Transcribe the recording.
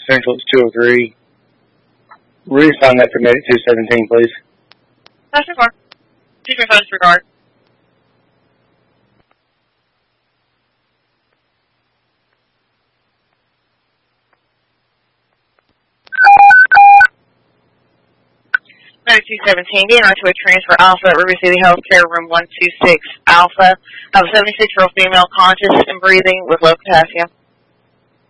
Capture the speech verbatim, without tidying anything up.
Central is two oh three. Refund that for Medic two seventeen, please. That's your car. Keep your phone disregard. Medic two seventeen, being right to a transfer Alpha at River City Healthcare, room one two six Alpha. I have a seventy-six-year-old female conscious and breathing with low potassium.